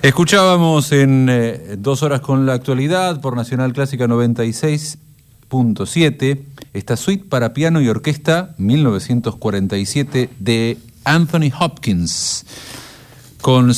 Escuchábamos en 2 horas con la actualidad por Nacional Clásica 96.7 esta suite para piano y orquesta 1947 de Anthony Hopkins con